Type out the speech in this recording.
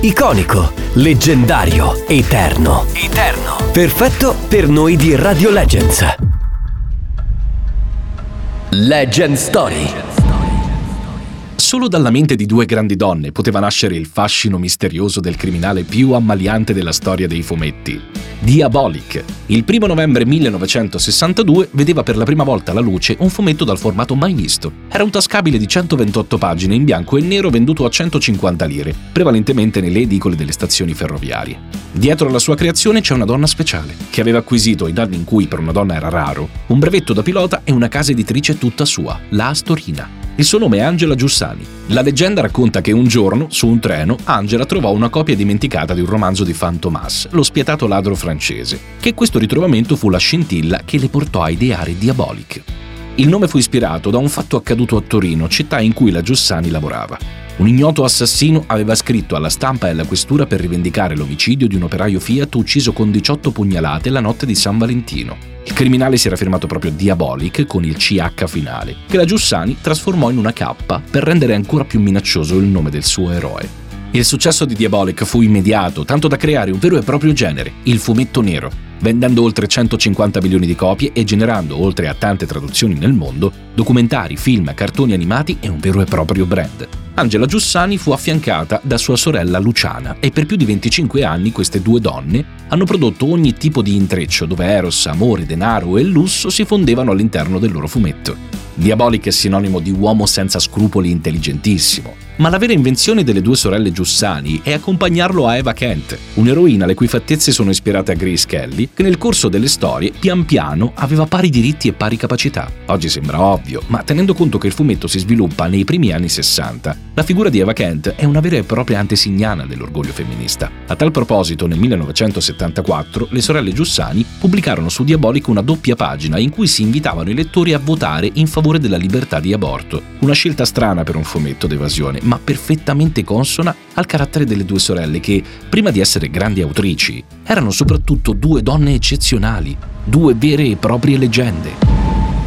Iconico, leggendario, eterno. Perfetto per noi di Radio Legends. Legend Story. Solo dalla mente di due grandi donne poteva nascere il fascino misterioso del criminale più ammaliante della storia dei fumetti, Diabolik. Il 1 novembre 1962 vedeva per la prima volta alla luce un fumetto dal formato mai visto. Era un tascabile di 128 pagine in bianco e nero venduto a 150 lire, prevalentemente nelle edicole delle stazioni ferroviarie. Dietro alla sua creazione c'è una donna speciale, che aveva acquisito, in anni in cui per una donna era raro, un brevetto da pilota e una casa editrice tutta sua, la Astorina. Il suo nome è Angela Giussani. La leggenda racconta che un giorno, su un treno, Angela trovò una copia dimenticata di un romanzo di Fantomas, lo spietato ladro francese, che questo ritrovamento fu la scintilla che le portò a ideare Diabolik. Il nome fu ispirato da un fatto accaduto a Torino, città in cui la Giussani lavorava. Un ignoto assassino aveva scritto alla stampa e alla questura per rivendicare l'omicidio di un operaio Fiat ucciso con 18 pugnalate la notte di San Valentino. Il criminale si era firmato proprio Diabolik con il CH finale, che la Giussani trasformò in una K per rendere ancora più minaccioso il nome del suo eroe. Il successo di Diabolik fu immediato, tanto da creare un vero e proprio genere, il fumetto nero, vendendo oltre 150 milioni di copie e generando, oltre a tante traduzioni nel mondo, documentari, film, cartoni animati e un vero e proprio brand. Angela Giussani fu affiancata da sua sorella Luciana e per più di 25 anni queste due donne hanno prodotto ogni tipo di intreccio dove eros, amore, denaro e lusso si fondevano all'interno del loro fumetto. Diabolik è sinonimo di uomo senza scrupoli intelligentissimo, ma la vera invenzione delle due sorelle Giussani è accompagnarlo a Eva Kent, un'eroina le cui fattezze sono ispirate a Grace Kelly, che nel corso delle storie pian piano aveva pari diritti e pari capacità. Oggi sembra ovvio, ma tenendo conto che il fumetto si sviluppa nei primi anni 60, la figura di Eva Kent è una vera e propria antesignana dell'orgoglio femminista. A tal proposito, nel 1974, le sorelle Giussani pubblicarono su Diabolik una doppia pagina in cui si invitavano i lettori a votare in favore della libertà di aborto. Una scelta strana per un fumetto d'evasione, ma perfettamente consona al carattere delle due sorelle che, prima di essere grandi autrici, erano soprattutto due donne eccezionali, due vere e proprie leggende.